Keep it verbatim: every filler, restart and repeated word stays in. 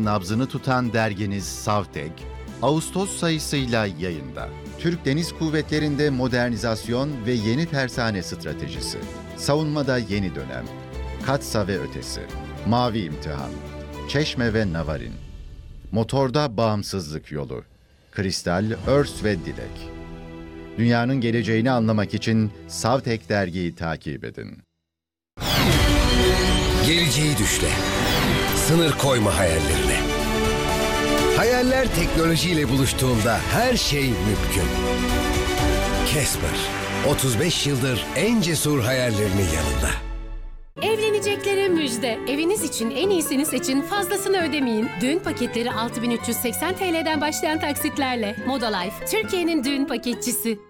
nabzını tutan derginiz Savtek, Ağustos sayısıyla yayında. Türk Deniz Kuvvetleri'nde modernizasyon ve yeni tersane stratejisi. Savunmada yeni dönem. Katsa ve ötesi. Mavi imtihan. Çeşme ve Navarin. Motorda bağımsızlık yolu. Kristal, Örs ve Dilek. Dünyanın geleceğini anlamak için Savtek dergiyi takip edin. Geleceği düşle. Sınır koyma hayallerine. Hayaller teknolojiyle buluştuğunda her şey mümkün. Casper, otuz beş yıldır en cesur hayallerinin yanında. Evleneceklere müjde. Eviniz için en iyisini seçin, fazlasını ödemeyin. Düğün paketleri altı bin üç yüz seksen TL'den başlayan taksitlerle. Moda Life, Türkiye'nin düğün paketçisi.